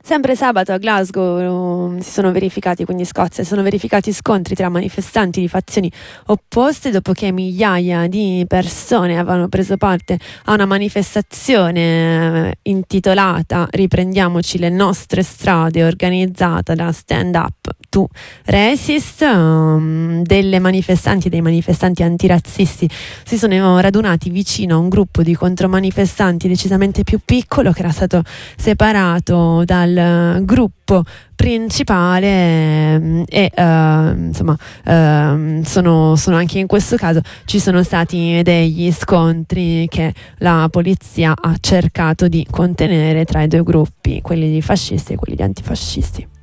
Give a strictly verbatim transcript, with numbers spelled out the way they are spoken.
Sempre sabato a Glasgow um, si sono verificati, quindi in Scozia, si sono verificati scontri tra manifestanti di fazioni opposte dopo che migliaia di persone avevano preso parte a una manifestazione eh, intitolata Riprendiamoci le nostre strade, organizzata da Stand Up to Resist. Um, delle manifestanti e dei manifestanti antirazzisti si sono radunati vicino a un gruppo di contromanifestanti decisamente più piccolo, che era stato separato dal gruppo principale e uh, insomma uh, sono, sono anche in questo caso ci sono stati degli scontri che la polizia ha cercato di contenere tra i due gruppi, quelli di fascisti e quelli di antifascisti.